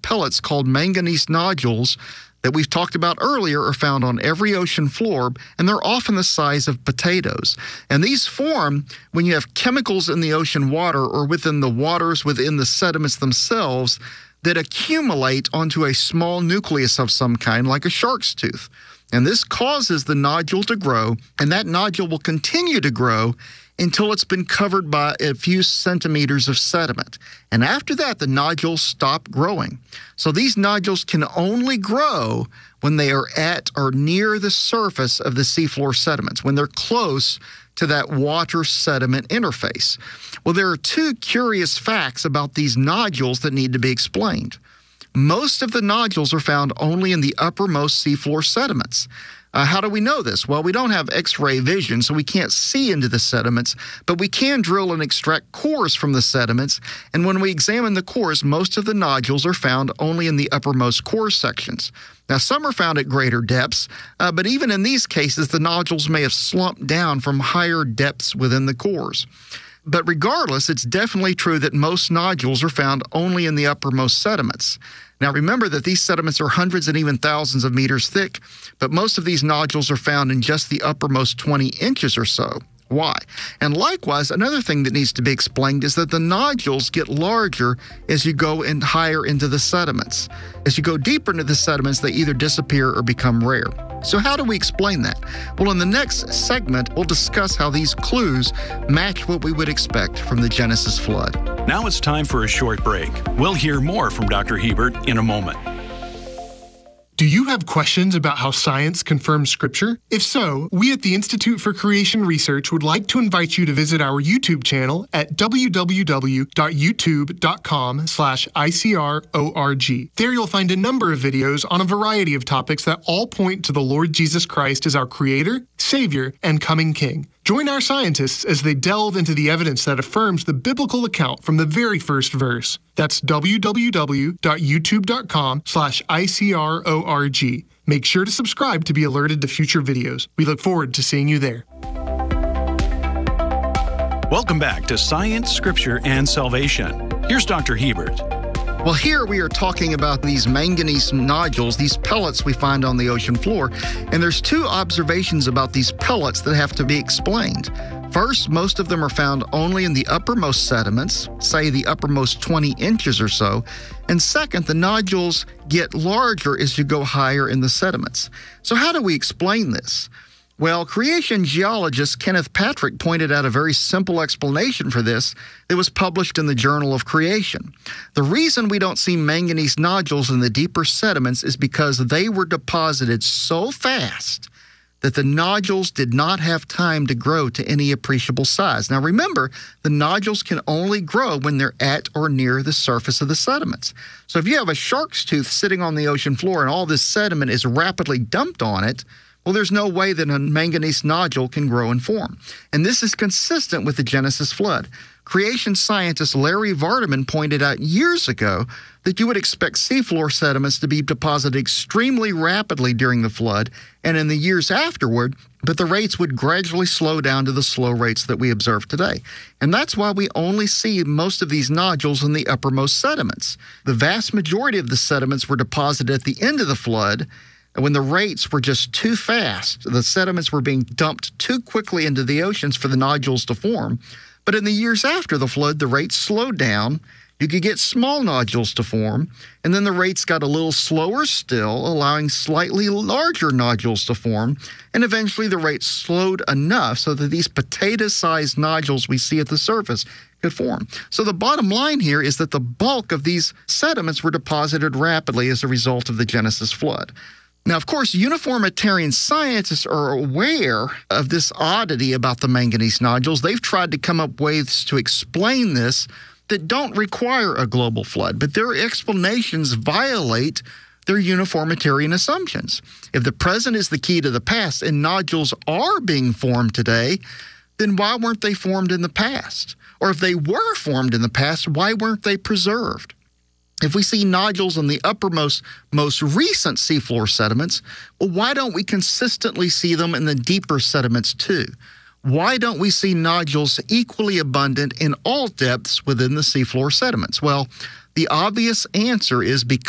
pellets called manganese nodules that we've talked about earlier are found on every ocean floor, and they're often the size of potatoes. And these form when you have chemicals in the ocean water or within the waters within the sediments themselves that accumulate onto a small nucleus of some kind, like a shark's tooth. And this causes the nodule to grow, and that nodule will continue to grow until it's been covered by a few centimeters of sediment. And after that, the nodules stop growing. So these nodules can only grow when they are at or near the surface of the seafloor sediments, when they're close to that water-sediment interface. Well, there are two curious facts about these nodules that need to be explained. Most of the nodules are found only in the uppermost seafloor sediments. How do we know this? Well, we don't have X-ray vision, so we can't see into the sediments, but we can drill and extract cores from the sediments, and when we examine the cores, most of the nodules are found only in the uppermost core sections. Now, some are found at greater depths, but even in these cases, the nodules may have slumped down from higher depths within the cores. But regardless, it's definitely true that most nodules are found only in the uppermost sediments. Now, remember that these sediments are hundreds and even thousands of meters thick, but most of these nodules are found in just the uppermost 20 inches or so. Why? And likewise, another thing that needs to be explained is that the nodules get larger as you go in higher into the sediments. As you go deeper into the sediments, they either disappear or become rare. So how do we explain that? Well, in the next segment, we'll discuss how these clues match what we would expect from the Genesis flood. Now it's time for a short break. We'll hear more from Dr. Hebert in a moment. Do you have questions about how science confirms Scripture? If so, we at the Institute for Creation Research would like to invite you to visit our YouTube channel at www.youtube.com/ICRORG. There you'll find a number of videos on a variety of topics that all point to the Lord Jesus Christ as our Creator, Savior, and coming King. Join our scientists as they delve into the evidence that affirms the biblical account from the very first verse. That's www.youtube.com/ICRORG. Make sure to subscribe to be alerted to future videos. We look forward to seeing you there. Welcome back to Science, Scripture, and Salvation. Here's Dr. Hebert. Well, here we are talking about these manganese nodules, these pellets we find on the ocean floor, and there's two observations about these pellets that have to be explained. First, most of them are found only in the uppermost sediments, say the uppermost 20 inches or so, and second, the nodules get larger as you go higher in the sediments. So how do we explain this? Well, creation geologist Kenneth Patrick pointed out a very simple explanation for this that was published in the Journal of Creation. The reason we don't see manganese nodules in the deeper sediments is because they were deposited so fast that the nodules did not have time to grow to any appreciable size. Now remember, the nodules can only grow when they're at or near the surface of the sediments. So if you have a shark's tooth sitting on the ocean floor and all this sediment is rapidly dumped on it, well, there's no way that a manganese nodule can grow and form. And this is consistent with the Genesis flood. Creation scientist Larry Vardaman pointed out years ago that you would expect seafloor sediments to be deposited extremely rapidly during the flood and in the years afterward, but the rates would gradually slow down to the slow rates that we observe today. And that's why we only see most of these nodules in the uppermost sediments. The vast majority of the sediments were deposited at the end of the flood, when the rates were just too fast. The sediments were being dumped too quickly into the oceans for the nodules to form. But in the years after the flood, the rates slowed down. You could get small nodules to form, and then the rates got a little slower still, allowing slightly larger nodules to form, and eventually the rates slowed enough so that these potato-sized nodules we see at the surface could form. So the bottom line here is that the bulk of these sediments were deposited rapidly as a result of the Genesis flood. Now, of course, uniformitarian scientists are aware of this oddity about the manganese nodules. They've tried to come up with ways to explain this that don't require a global flood, but their explanations violate their uniformitarian assumptions. If the present is the key to the past and nodules are being formed today, then why weren't they formed in the past? Or if they were formed in the past, why weren't they preserved? If we see nodules in the uppermost, most recent seafloor sediments, well, why don't we consistently see them in the deeper sediments too? Why don't we see nodules equally abundant in all depths within the seafloor sediments? Well, the obvious answer is because